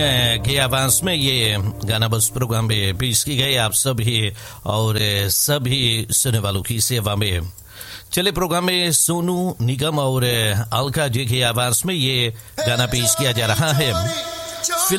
के आवाज में ये गाना बस प्रोग्राम में पेश की गई आप सभी और सभी सुनने वालों की सेवा में। चले प्रोग्राम में सोनू निगम और अलका जी की आवाज में ये गाना पेश किया जा रहा है।